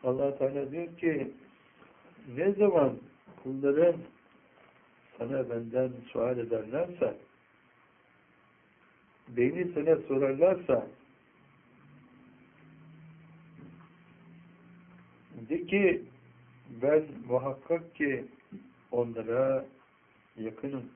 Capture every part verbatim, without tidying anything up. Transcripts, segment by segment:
Allah Teala diyor ki ne zaman kulların sana benden sual ederlerse, beni sana sorarlarsa, de ki ben muhakkak ki onlara yakınım.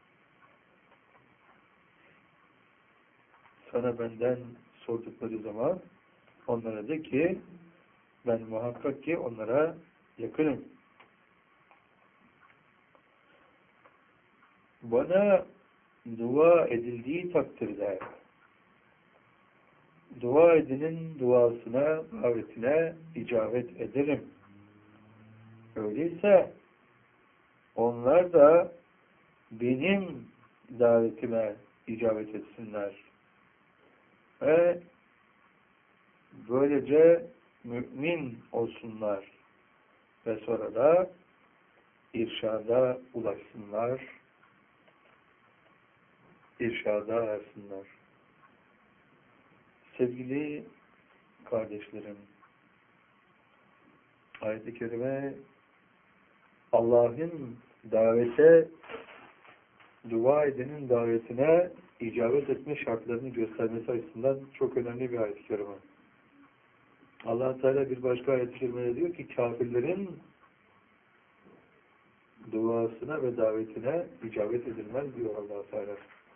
Sana benden sordukları zaman onlara de ki ben muhakkak ki onlara yakınım. Bana dua edildiği takdirde dua edenin duasına, davetine icabet ederim. Öyleyse onlar da benim davetime icabet etsinler. Ve böylece mümin olsunlar. Ve sonra da irşada ulaşsınlar. İrşada ersınler. Sevgili kardeşlerim, ayet-i kerime Allah'ın davete, dua edenin davetine icabet etme şartlarını göstermesi açısından çok önemli bir ayet-i kerime. Allah Teala bir başka ayet-i kerimede diyor ki kafirlerin duasına ve davetine icabet edilmez diyor Allah Teala.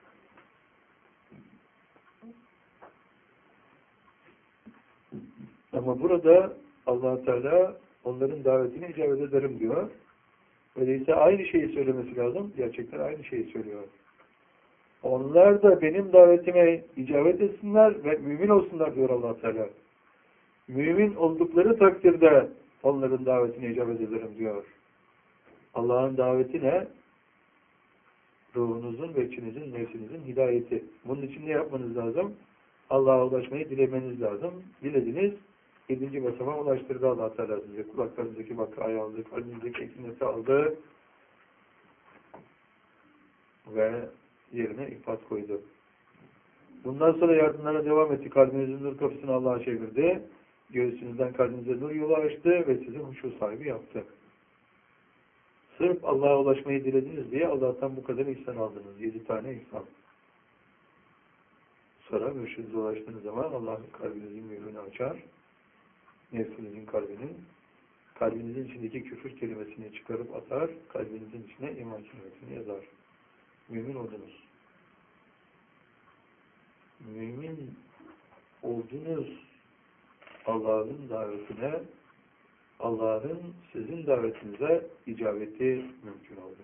Ama burada Allah Teala onların davetine icabet ederim diyor. Öyleyse aynı şeyi söylemesi lazım. Gerçekten aynı şeyi söylüyor. Onlar da benim davetime icabet etsinler ve mümin olsunlar diyor Allah Teala. Mümin oldukları takdirde onların davetine icabet ederim diyor. Allah'ın daveti ne? Ruhunuzun ve içinizin, nefsinizin hidayeti. Bunun için ne yapmanız lazım? Allah'a ulaşmayı dilemeniz lazım. Dilediniz, yedinci basamağa ulaştırdı Allah Teala size. Kulaklarınızdaki bakayı aldı, kalbinizdeki ekineti aldı ve yerine ifat koydu. Bundan sonra yardımlara devam etti. Kalbinizin nur kapısını Allah'a çevirdi. Göğsünüzden kalbinize nur yolu açtı ve sizi huşu sahibi yaptı. Sırf Allah'a ulaşmayı dilediniz diye Allah'tan bu kadar ihsan aldınız. Yedi tane ihsan. Sonra mürşidinize ulaştığınız zaman Allah'ın kalbinizin mührünü açar. Nefsinizin kalbinin, kalbinizin içindeki küfür kelimesini çıkarıp atar, kalbinizin içine iman kelimesini yazar. Mümin oldunuz. Mümin oldunuz. Allah'ın davetine, Allah'ın sizin davetinize icabeti mümkün oldu.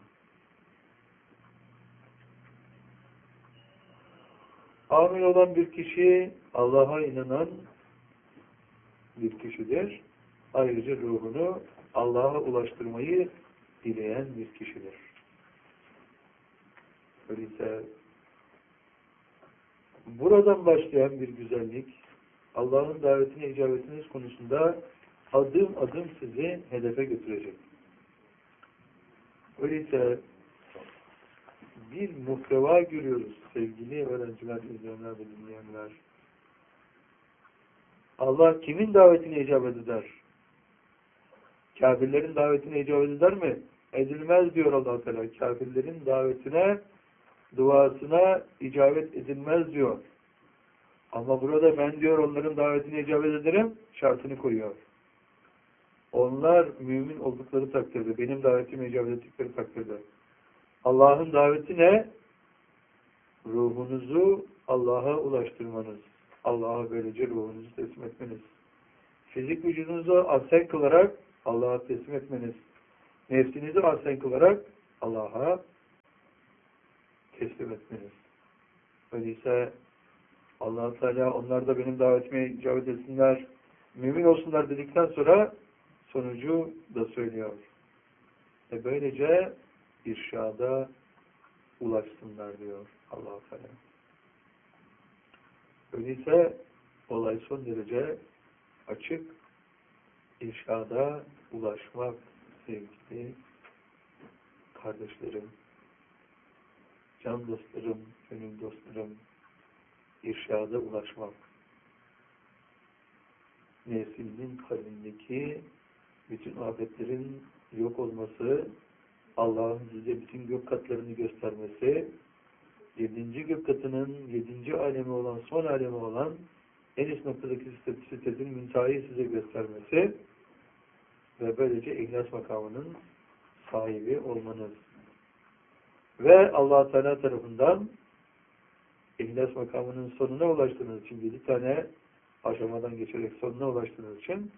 Amin olan bir kişi Allah'a inanan bir kişidir. Ayrıca ruhunu Allah'a ulaştırmayı dileyen bir kişidir. Öyleyse buradan başlayan bir güzellik Allah'ın davetine icabetiniz konusunda adım adım sizi hedefe götürecek. Öyleyse bir muhteva görüyoruz sevgili öğrenciler, izleyenler ve dinleyenler. Allah kimin davetine icabet eder? Kafirlerin davetine icabet eder mi? Edilmez diyor Allah Teala. Kafirlerin davetine, duasına icabet edilmez diyor. Ama burada ben diyor onların davetine icabet ederim, şartını koyuyor. Onlar mümin oldukları takdirde, benim davetime icabet ettikleri takdirde. Allah'ın daveti ne? Ruhunuzu Allah'a ulaştırmanız. Allah'a böylece ruhunuzu teslim etmeniz. Fizik vücudunuzu ahsen kılarak Allah'a teslim etmeniz. Nefsinizi ahsen kılarak Allah'a teslim etmeniz. Öyleyse Allah-u Teala onlar da benim davetime icabet etsinler, mümin olsunlar dedikten sonra sonucu da söylüyor. Ve böylece irşada ulaşsınlar diyor Allah-u Teala. Öyleyse olay son derece açık. İrşada ulaşmak sevgili kardeşlerim, can dostlarım, gönül dostlarım, irşada ulaşmak. neslinin kalbindeki bütün afetlerin yok olması, Allah'ın size bütün gök katlarını göstermesi, yedinci gök katının yedinci alemi olan, son alemi olan en üst noktadaki sitetin müntehayı size göstermesi ve böylece ihlas makamının sahibi olmanız. Ve Allah Teala tarafından ihlas makamının sonuna ulaştığınız için, yedi tane aşamadan geçerek sonuna ulaştığınız için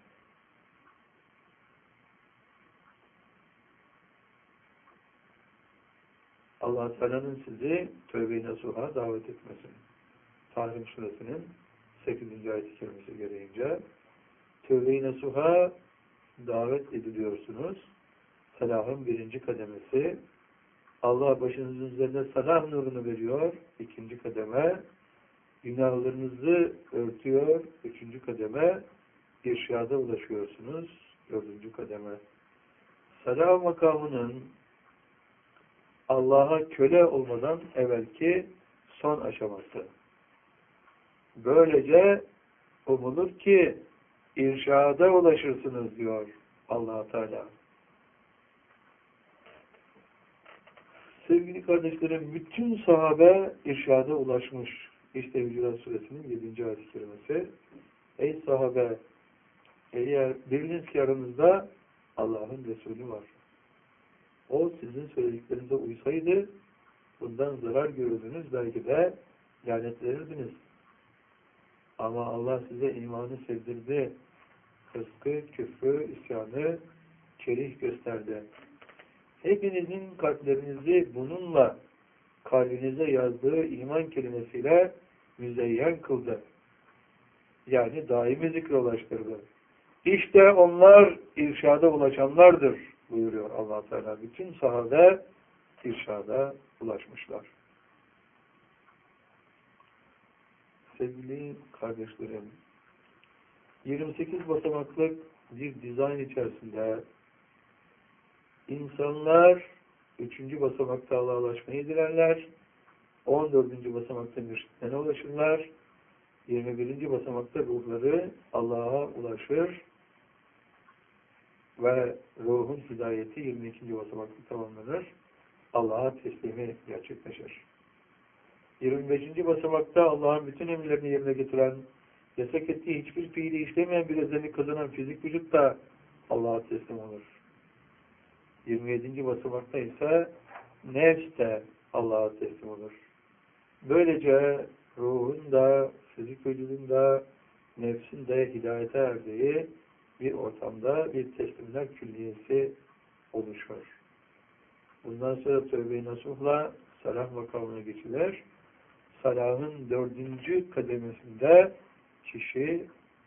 Allah Teala'nın sizi Tövbe-i Nasuh'a davet etmesi. Tahrim Suresinin sekizinci ayet-i kerimesi gereğince Tövbe-i Nasuh'a davet ediliyorsunuz. Salahın birinci kademesi. Allah başınızın üzerine salah nurunu veriyor. İkinci kademe. Günahlarınızı örtüyor. Üçüncü kademe. İrşada ulaşıyorsunuz. Dördüncü kademe. Salah makamının Allah'a köle olmadan evvelki son aşaması. Böylece umulur ki irşada ulaşırsınız diyor Allah Teala. Sevgili kardeşlerim, bütün sahabe irşada ulaşmış. İşte Hucurat Suresinin yedinci ayet-i kerimesi. Ey sahabe, eğer biliniz ki aranızda Allah'ın Resulü var. O sizin söylediklerinize uysaydı bundan zarar görürdünüz, belki de lanetlenirdiniz. Ama Allah size imanı sevdirdi. Fıskı, küfrü, isyanı kerih gösterdi. Hepinizin kalplerinizi bununla kalbinize yazdığı iman kelimesiyle müzeyyen kıldı. Yani daimi zikre ulaştırdı. İşte onlar irşada ulaşanlardır buyuruyor Allah Teala. Bütün sahabe irşada ulaşmışlar. Sevgili kardeşlerim, yirmi sekiz basamaklık bir dizayn içerisinde insanlar üçüncü basamakta Allah'a ulaşmayı dilerler, on dördüncü basamakta mürşitlerine ulaşırlar, yirmi birinci basamakta ruhları Allah'a ulaşır ve ruhun hidayeti yirmi ikinci basamakta tamamlanır, Allah'a teslimi gerçekleşir. yirmi beşinci basamakta Allah'ın bütün emirlerini yerine getiren, yasak ettiği hiçbir fiili işlemeyen bir özellik kazanan fizik vücut da Allah'a teslim olur. yirmi yedinci basamakta ise nefs de Allah'a teslim olur. Böylece ruhun da, fizik vücudun da, nefsin de hidayete erdiği bir ortamda bir teslimler külliyesi oluşur. Bundan sonra Tövbe-i Nasuh'la salah makamına geçilir. Salahın dördüncü kademesinde kişi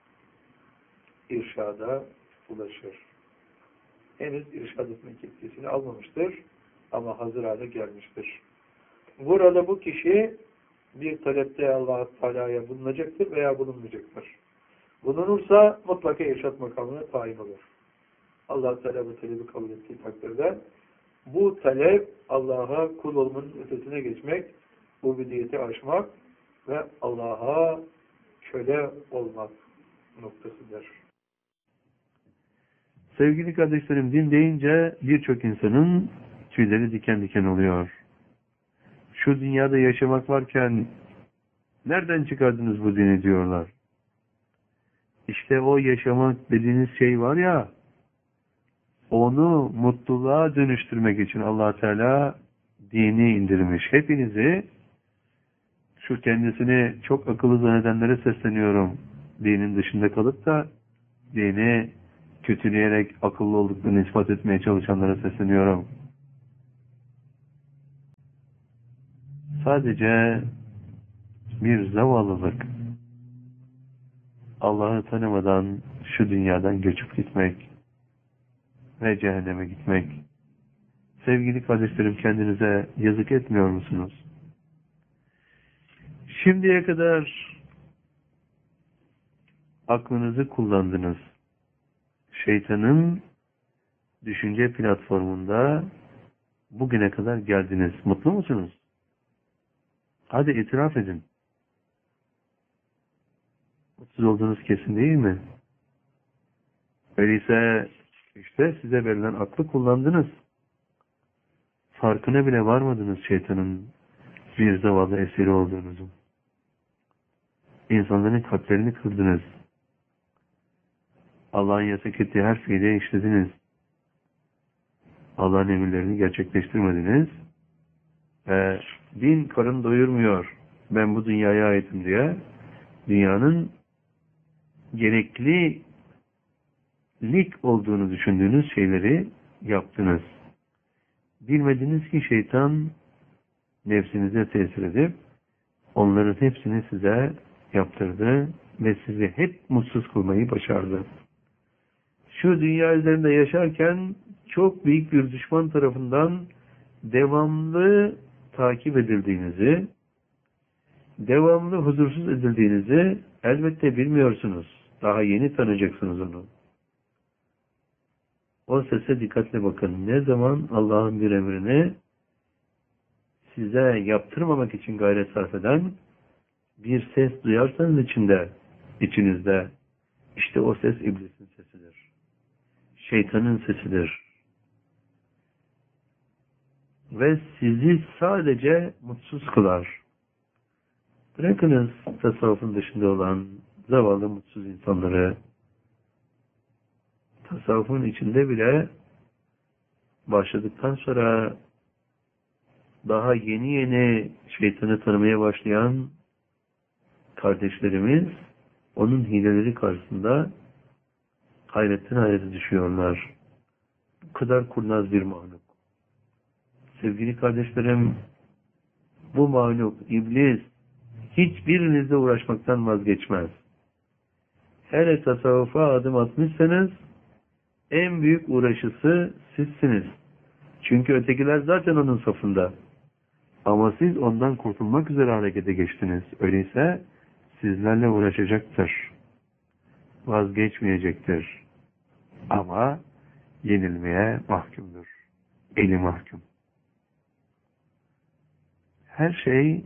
irşada ulaşır. Henüz irşad etmek yetkisini almamıştır ama hazır hale gelmiştir. Burada bu kişi bir talepte Allah Teala'ya bulunacaktır veya bulunmayacaktır. Bulunursa mutlaka irşad makamına tayin olur. Allah Teala bu talebi kabul ettiği takdirde bu talep Allah'a kul olmanın ötesine geçmek, ubudiyeti aşmak ve Allah'a köle olmak noktasıdır. Sevgili kardeşlerim, din deyince birçok insanın tüyleri diken diken oluyor. Şu dünyada yaşamak varken nereden çıkardınız bu dini diyorlar. İşte o yaşamak dediğiniz şey var ya, onu mutluluğa dönüştürmek için Allah Teala dini indirmiş. Hepinizi, şu kendisini çok akıllı zannedenlere sesleniyorum. Dinin dışında kalıp da dini kötüleyerek akıllı olduklarını ispat etmeye çalışanlara sesleniyorum. Sadece bir zavallılık, Allah'ı tanımadan şu dünyadan göçüp gitmek ve cehenneme gitmek. Sevgili kardeşlerim, kendinize yazık etmiyor musunuz? Şimdiye kadar aklınızı kullandınız. Şeytanın düşünce platformunda bugüne kadar geldiniz. Mutlu musunuz? Hadi itiraf edin. Mutsuz olduğunuz kesin değil mi? Öyleyse işte size verilen aklı kullandınız. Farkına bile varmadınız şeytanın bir zavallı esiri olduğunuzu. İnsanların kalplerini kırdınız. Allah'ın yasak ettiği her fiili işlediniz. Allah'ın emirlerini gerçekleştirmediniz. Ve din karın doyurmuyor, ben bu dünyaya aitim diye dünyanın gereklilik olduğunu düşündüğünüz şeyleri yaptınız. Bilmediniz ki şeytan nefsinize tesir edip onların hepsini size yaptırdı ve sizi hep mutsuz kılmayı başardı. Şu dünya üzerinde yaşarken çok büyük bir düşman tarafından devamlı takip edildiğinizi, devamlı huzursuz edildiğinizi elbette bilmiyorsunuz. Daha yeni tanıyacaksınız onu. O sese dikkatle bakın. Ne zaman Allah'ın bir emrini size yaptırmamak için gayret sarf eden bir ses duyarsanız içinde, içinizde, işte o ses iblisin sesidir. Şeytanın sesidir. Ve sizi sadece mutsuz kılar. Bırakınız tasavvufun dışında olan zavallı mutsuz insanları. Tasavvufun içinde bile başladıktan sonra daha yeni yeni şeytanı tanımaya başlayan kardeşlerimiz onun hileleri karşısında hayretten hayrete düşüyorlar. Bu kadar kurnaz bir mahluk. Sevgili kardeşlerim, bu mahluk, iblis, hiçbirinizle uğraşmaktan vazgeçmez. Hele tasavvufa adım atmışsanız, en büyük uğraşısı sizsiniz. Çünkü ötekiler zaten onun safında. Ama siz ondan kurtulmak üzere harekete geçtiniz. Öyleyse sizlerle uğraşacaktır. Vazgeçmeyecektir. Ama yenilmeye mahkumdur. Eli mahkum. Her şey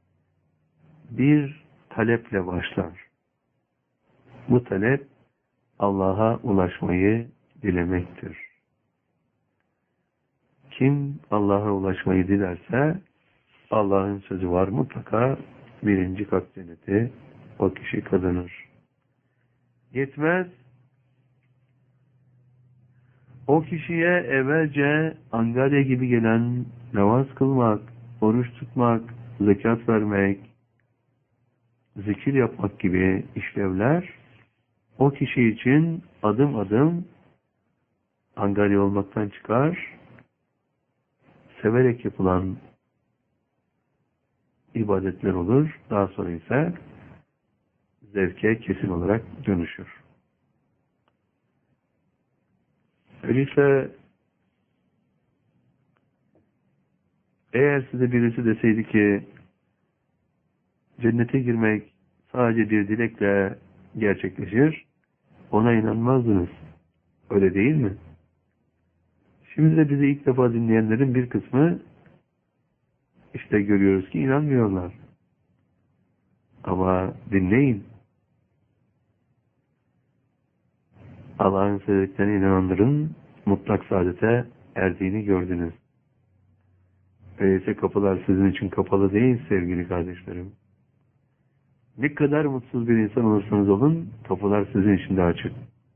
bir taleple başlar. Bu talep Allah'a ulaşmayı dilemektir. Kim Allah'a ulaşmayı dilerse Allah'ın sözü var, mutlaka birinci kat cenneti o kişi kazanır. Yetmez. O kişiye evvelce angarya gibi gelen namaz kılmak, oruç tutmak, zekat vermek, zikir yapmak gibi işlevler o kişi için adım adım angarya olmaktan çıkar, severek yapılan ibadetler olur. Daha sonra ise zevke kesin olarak dönüşür. Öyleyse eğer size birisi deseydi ki cennete girmek sadece bir dilekle gerçekleşir, ona inanmazdınız. Öyle değil mi? Şimdi de bizi ilk defa dinleyenlerin bir kısmı işte görüyoruz ki inanmıyorlar. Ama dinleyin. Allah'ın söylediklerine inananların mutlak saadete erdiğini gördünüz. Öyleyse kapılar sizin için kapalı değil sevgili kardeşlerim. Ne kadar mutsuz bir insan olursanız olun, kapılar sizin için de açık.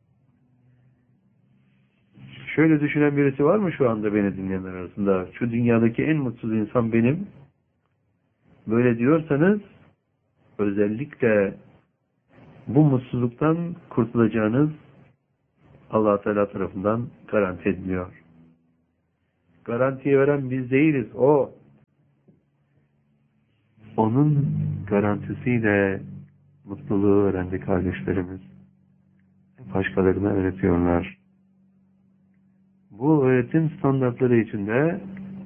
Şöyle düşünen birisi var mı şu anda beni dinleyenler arasında? Şu dünyadaki en mutsuz insan benim. Böyle diyorsanız özellikle bu mutsuzluktan kurtulacağınız Allah Teala tarafından garanti ediliyor. Garantiye veren biz değiliz, o. Onun garantisiyle mutluluğu öğrendi kardeşlerimiz. Başkalarına öğretiyorlar. Bu öğretim standartları içinde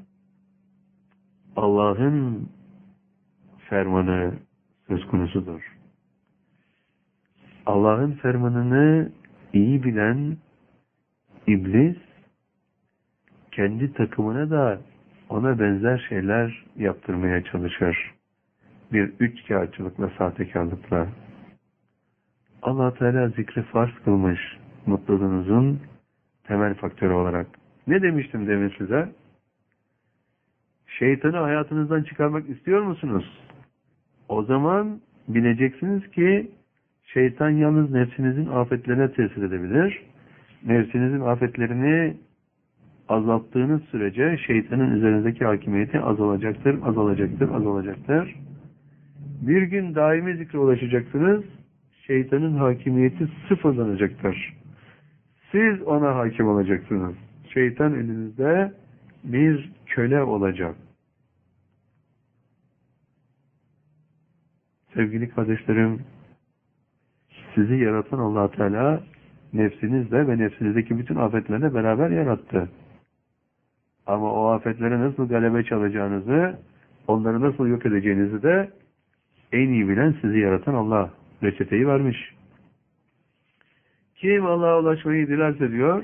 Allah'ın fermanı söz konusudur. Allah'ın fermanını iyi bilen iblis kendi takımına da ona benzer şeyler yaptırmaya çalışır. Bir üçkağıtçılıkla, sahtekarlıkla. Allah Teala zikri farz kılmış. mutluluğunuzun temel faktörü olarak. Ne demiştim demin size? Şeytanı hayatınızdan çıkarmak istiyor musunuz? O zaman bileceksiniz ki şeytan yalnız nefsinizin afetlerine tesir edebilir. Nefsinizin afetlerini azalttığınız sürece şeytanın üzerinizdeki hakimiyeti azalacaktır, azalacaktır, azalacaktır. Bir gün daimi zikre ulaşacaksınız, şeytanın hakimiyeti sıfırlanacaktır. Siz ona hakim olacaksınız. Şeytan elinizde bir köle olacak. Sevgili kardeşlerim, sizi yaratan Allah Teala nefsinizle ve nefsinizdeki bütün afetlerle beraber yarattı. Ama o afetlere nasıl galebe çalacağınızı, onları nasıl yok edeceğinizi de en iyi bilen sizi yaratan Allah reçeteyi vermiş. Kim Allah'a ulaşmayı dilerse diyor,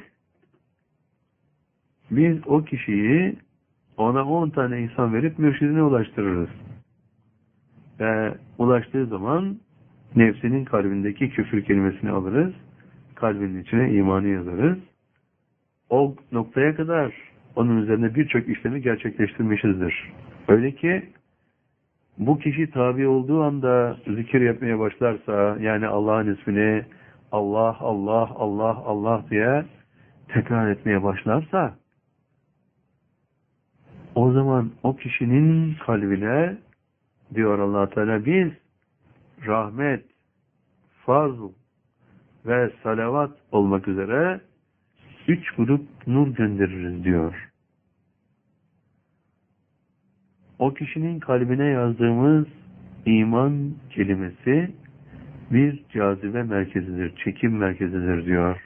biz o kişiyi ona on tane insan verip mürşidine ulaştırırız. Ve ulaştığı zaman nefsinin kalbindeki küfür kelimesini alırız, kalbinin içine imanı yazarız. O noktaya kadar onun üzerine birçok işlemi gerçekleştirmişizdir. Öyle ki bu kişi tabi olduğu anda zikir yapmaya başlarsa, yani Allah'ın ismini Allah, Allah, Allah, Allah diye tekrar etmeye başlarsa, o zaman o kişinin kalbine diyor Allah Teala, biz rahmet, fazl ve salavat olmak üzere üç grup nur göndeririz diyor. O kişinin kalbine yazdığımız iman kelimesi bir cazibe merkezidir, çekim merkezidir diyor.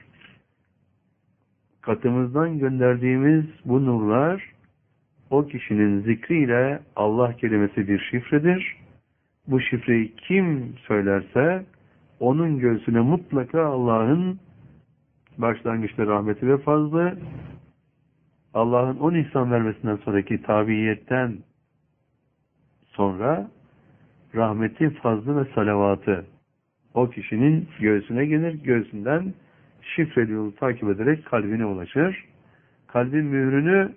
Katımızdan gönderdiğimiz bu nurlar o kişinin zikriyle Allah kelimesi bir şifredir. Bu şifreyi kim söylerse onun göğsüne mutlaka Allah'ın başlangıçta rahmeti ve fazlı, Allah'ın on ihsan vermesinden sonraki tabiiyetten sonra rahmeti, fazlı ve salavatı o kişinin göğsüne gelir. Göğsünden şifreli yolu takip ederek kalbine ulaşır. Kalbin mührünü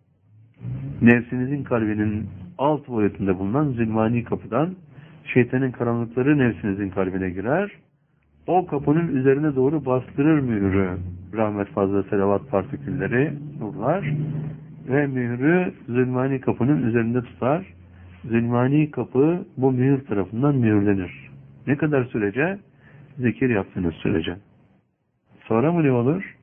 nefsinizin kalbinin alt boyutunda bulunan zilmani kapıdan, şeytanın karanlıkları nefsinizin kalbine girer. O kapının üzerine doğru bastırır mührü. Rahmet, fazla, selavat partikülleri, nurlar ve mührü zilmani kapının üzerinde tutar. Zilmani kapı bu mühür tarafından mühürlenir. Ne kadar sürece? Zikir yaptığınız sürece. Sonra mı ne olur?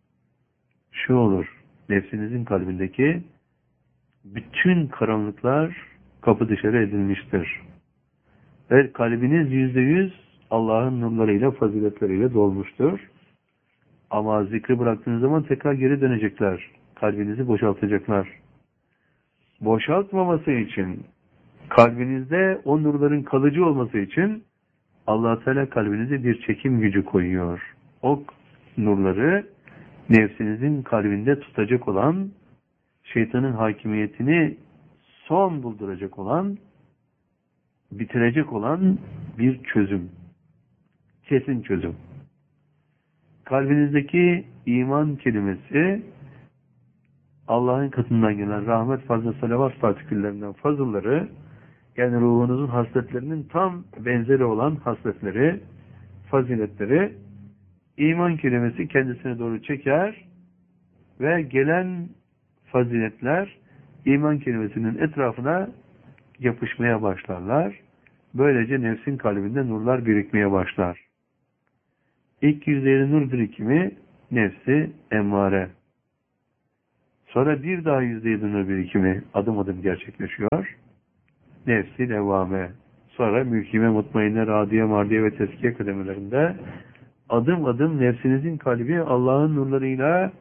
Şu olur. Nefsinizin kalbindeki bütün karanlıklar kapı dışarı edilmiştir. Ve kalbiniz yüzde yüz Allah'ın nurlarıyla, faziletleriyle dolmuştur. Ama zikri bıraktığınız zaman tekrar geri dönecekler. Kalbinizi boşaltacaklar. Boşaltmaması için, kalbinizde o nurların kalıcı olması için Allah Teala kalbinize bir çekim gücü koyuyor. O nurları nefsinizin kalbinde tutacak olan, şeytanın hakimiyetini son bulduracak olan, bitirecek olan bir çözüm. Kesin çözüm. Kalbinizdeki iman kelimesi Allah'ın katından gelen rahmet, fazla, salavat partiküllerinden fazlaları, yani ruhunuzun hasletlerinin tam benzeri olan hasletleri, faziletleri, iman kelimesi kendisine doğru çeker ve gelen faziletler iman kelimesinin etrafına yapışmaya başlarlar. Böylece nefsin kalbinde nurlar birikmeye başlar. İlk yüzdeyli nur birikimi nefsi emmare. Sonra bir daha yüzdeyli nur birikimi adım adım gerçekleşiyor. Nefsi levvame. Sonra mülkime, mutmainne, radiye, mardiye ve teskiye kademelerinde adım adım nefsinizin kalbi Allah'ın nurlarıyla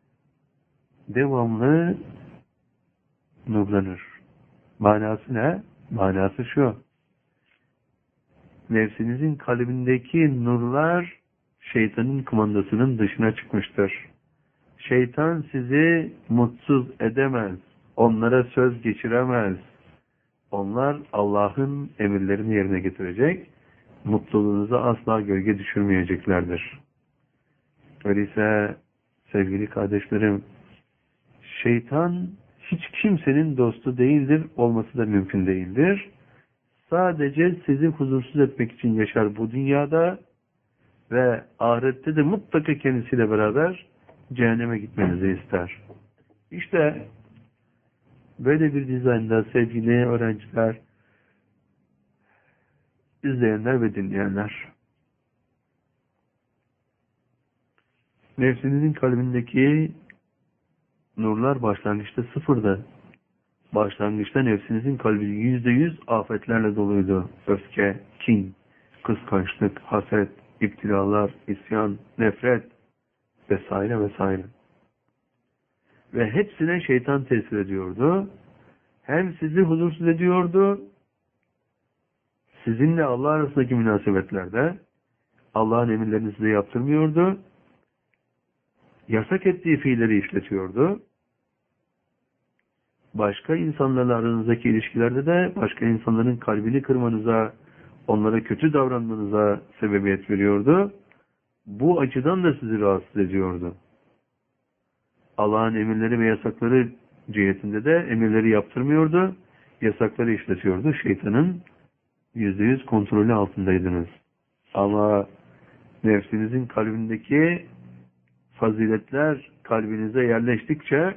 devamlı nurlanır. Manası ne? Manası şu. Nefsinizin kalbindeki nurlar şeytanın kumandasının dışına çıkmıştır. Şeytan sizi mutsuz edemez. Onlara söz geçiremez. Onlar Allah'ın emirlerini yerine getirecek. Mutluluğunuza asla gölge düşürmeyeceklerdir. Öyleyse sevgili kardeşlerim, şeytan hiç kimsenin dostu değildir, olması da mümkün değildir. Sadece sizi huzursuz etmek için yaşar bu dünyada ve ahirette de mutlaka kendisiyle beraber cehenneme gitmenizi ister. İşte böyle bir dizaynda sevgili öğrenciler, izleyenler ve dinleyenler, nefsinizin kalbindeki nurlar başlangıçta sıfırdı. Başlangıçta nefsinizin kalbi yüzde yüz afetlerle doluydu. Öfke, kin, kıskançlık, haset, iptilalar, isyan, nefret vesaire vesaire. Ve hepsine şeytan tesir ediyordu. Hem sizi huzursuz ediyordu, sizinle Allah arasındaki münasebetlerde Allah'ın emirlerini size yaptırmıyordu, yasak ettiği fiilleri işletiyordu. Başka insanlarla aranızdaki ilişkilerde de başka insanların kalbini kırmanıza, onlara kötü davranmanıza sebebiyet veriyordu. Bu açıdan da sizi rahatsız ediyordu. Allah'ın emirleri ve yasakları cihetinde de emirleri yaptırmıyordu, yasakları işletiyordu. Şeytanın yüzde yüz kontrolü altındaydınız. Ama nefsinizin kalbindeki faziletler kalbinize yerleştikçe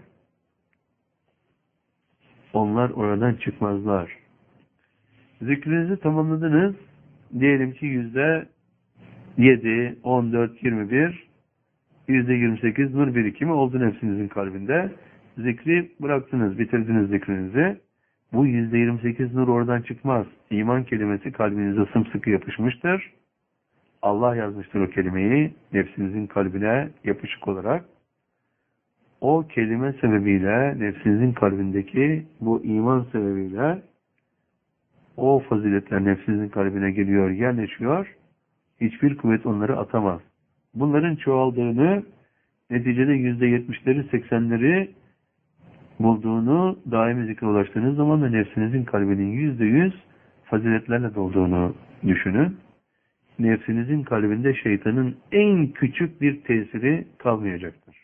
onlar oradan çıkmazlar. Zikrinizi tamamladınız. Diyelim ki yüzde yedi, on dört, yirmi bir, yüzde yirmi sekiz nur birikimi oldu nefsinizin kalbinde. Zikri bıraktınız, bitirdiniz zikrinizi. Bu yüzde yirmi sekiz nur oradan çıkmaz. İman kelimesi kalbinize sımsıkı yapışmıştır. Allah yazmıştır o kelimeyi nefsinizin kalbine yapışık olarak. O kelime sebebiyle nefsinizin kalbindeki bu iman sebebiyle o faziletler nefsinizin kalbine geliyor, yerleşiyor. Hiçbir kuvvet onları atamaz. Bunların çoğaldığını, neticede yüzde yetmişleri, seksenleri bulduğunu, daimi zikre ulaştığınız zaman da nefsinizin kalbinin yüzde yüz faziletlerle dolduğunu düşünün. Nefsinizin kalbinde şeytanın en küçük bir tesiri kalmayacaktır.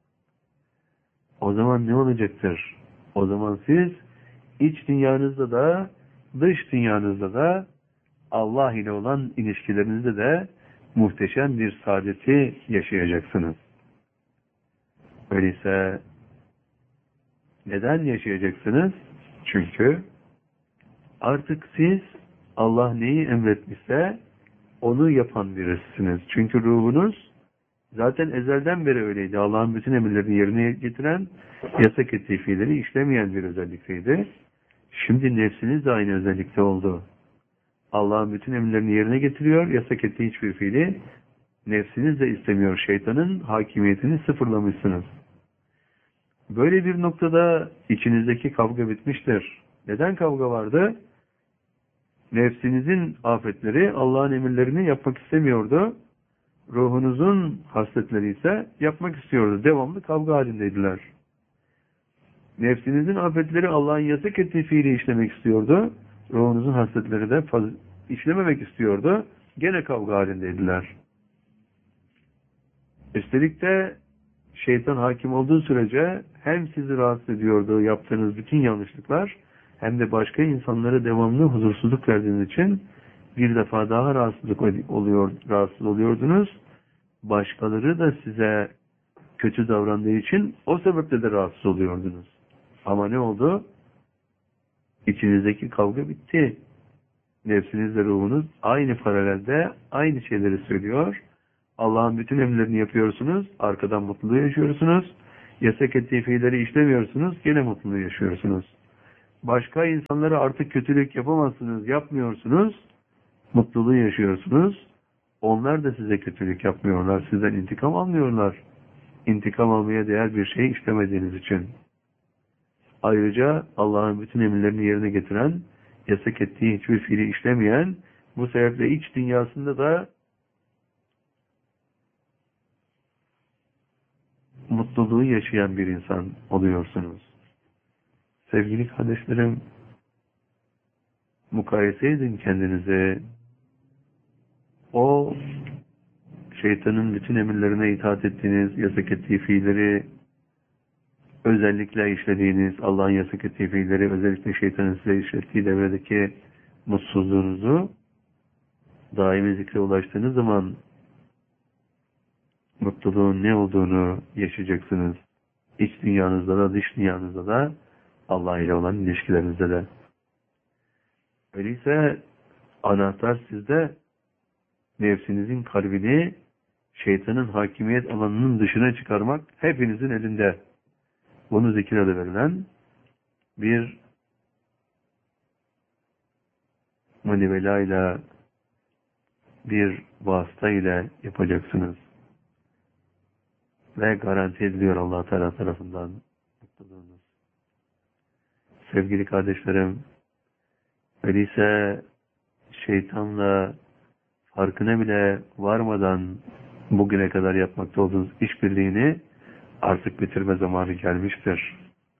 O zaman ne olacaktır? O zaman siz iç dünyanızda da dış dünyanızda da Allah ile olan ilişkilerinizde de muhteşem bir saadeti yaşayacaksınız. Öyleyse neden yaşayacaksınız? Çünkü artık siz Allah neyi emretmişse onu yapan birisiniz. Çünkü ruhunuz zaten ezelden beri öyleydi. Allah'ın bütün emirlerini yerine getiren, yasak ettiği fiilleri işlemeyen bir özellikteydi. Şimdi nefsiniz de aynı özellikte oldu. Allah'ın bütün emirlerini yerine getiriyor, yasak ettiği hiçbir fiili nefsiniz de istemiyor. Şeytanın hakimiyetini sıfırlamışsınız. Böyle bir noktada içinizdeki kavga bitmiştir. Neden kavga vardı? Nefsinizin afetleri Allah'ın emirlerini yapmak istemiyordu. Ruhunuzun hasletleri ise yapmak istiyordu. Devamlı kavga halindeydiler. Nefsinizin afetleri Allah'ın yasak ettiği fiili işlemek istiyordu. Ruhunuzun hasletleri de faz- işlememek istiyordu. Gene kavga halindeydiler. Üstelik de şeytan hakim olduğu sürece hem sizi rahatsız ediyordu yaptığınız bütün yanlışlıklar, hem de başka insanlara devamlı huzursuzluk verdiğiniz için bir defa daha rahatsızlık oluyor, rahatsız oluyordunuz. Başkaları da size kötü davrandığı için o sebeple de rahatsız oluyordunuz. Ama ne oldu? İçinizdeki kavga bitti. Nefsinizle ruhunuz aynı paralelde aynı şeyleri söylüyor. Allah'ın bütün emirlerini yapıyorsunuz. Arkadan mutluluğu yaşıyorsunuz. Yasak ettiği fiilleri işlemiyorsunuz. Gene mutluluğu yaşıyorsunuz. Başka insanlara artık kötülük yapamazsınız, yapmıyorsunuz. Mutluluğu yaşıyorsunuz. Onlar da size kötülük yapmıyorlar. Sizden intikam almıyorlar. İntikam almaya değer bir şey işlemediğiniz için. Ayrıca Allah'ın bütün emirlerini yerine getiren, yasak ettiği hiçbir fiili işlemeyen, bu sebeple iç dünyasında da mutluluğu yaşayan bir insan oluyorsunuz. Sevgili kardeşlerim, mukayese edin kendinize. O şeytanın bütün emirlerine itaat ettiğiniz, yasak ettiği fiilleri özellikle işlediğiniz, Allah'ın yasak ettiği fiilleri özellikle şeytanın size işlettiği devredeki mutsuzluğunuzu daimi zikre ulaştığınız zaman mutluluğun ne olduğunu yaşayacaksınız. İç dünyanızda da dış dünyanızda da Allah ile olan ilişkilerinizde de. Öyleyse anahtar sizde, nefsinizin kalbini şeytanın hakimiyet alanının dışına çıkarmak hepinizin elinde. Bunu zikir adı verilen bir manivelayla, bir vasıta ile yapacaksınız. Ve garanti ediliyor Allah Teala tarafından mutluluğunuz. Sevgili kardeşlerim, öyleyse şeytanla farkına bile varmadan bugüne kadar yapmakta olduğunuz işbirliğini artık bitirme zamanı gelmiştir.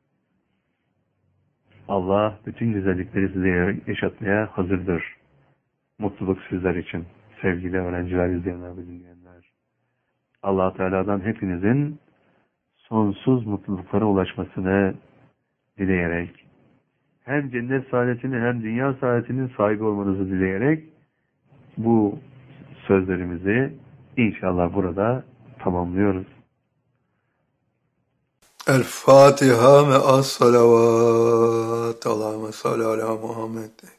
Allah bütün güzellikleri size yaşatmaya hazırdır. Mutluluk sizler için. Sevgili öğrenciler, izleyenler ve dinleyenler. Allah Teala'dan hepinizin sonsuz mutluluklara ulaşmasını dileyerek, hem cennet saadetini hem dünya saadetinin sahibi olmanızı dileyerek bu sözlerimizi inşallah burada tamamlıyoruz. El Fatiha ve as salavat. Allahümme salli ala Muhammed.